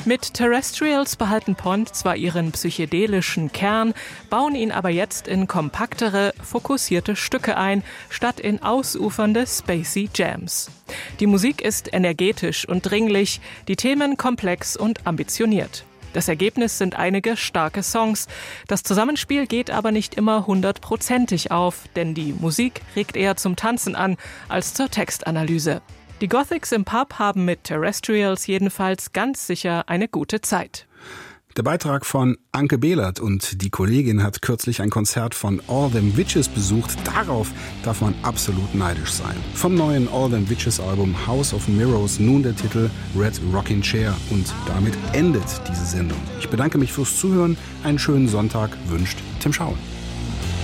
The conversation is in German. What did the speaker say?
Mit Terrestrials behalten Pond zwar ihren psychedelischen Kern, bauen ihn aber jetzt in kompaktere, fokussierte Stücke ein, statt in ausufernde spacey Jams. Die Musik ist energetisch und dringlich, die Themen komplex und ambitioniert. Das Ergebnis sind einige starke Songs. Das Zusammenspiel geht aber nicht immer 100%ig auf, denn die Musik regt eher zum Tanzen an als zur Textanalyse. Die Gothics im Pub haben mit Terrestrials jedenfalls ganz sicher eine gute Zeit. Der Beitrag von Anke Behlert, und die Kollegin hat kürzlich ein Konzert von All Them Witches besucht. Darauf darf man absolut neidisch sein. Vom neuen All Them Witches Album House of Mirrors nun der Titel Red Rocking Chair, und damit endet diese Sendung. Ich bedanke mich fürs Zuhören. Einen schönen Sonntag wünscht Tim Schauen.